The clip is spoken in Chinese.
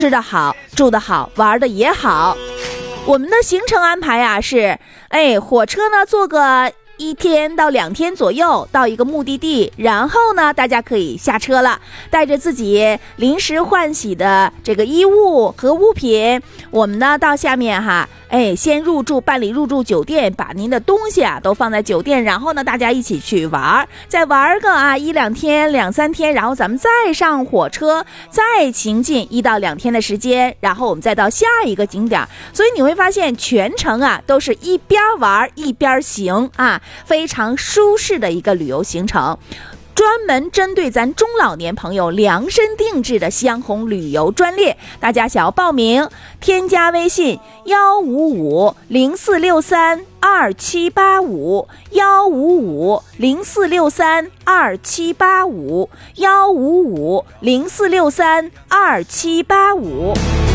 吃得好，住得好，玩的也好。我们的行程安排啊是，火车呢坐个1天到2天左右到一个目的地，然后呢大家可以下车了，带着自己临时换洗的这个衣物和物品，我们呢到下面先办理入住酒店，把您的东西啊都放在酒店，然后呢大家一起去玩，再玩个1、2天、2、3天，然后咱们再上火车，再行进1到2天的时间，然后我们再到下一个景点。所以你会发现全程啊都是一边玩一边行啊，非常舒适的一个旅游行程。专门针对咱中老年朋友量身定制的香红旅游专列，大家想要报名，添加微信15504632785，15504632785，15504632785。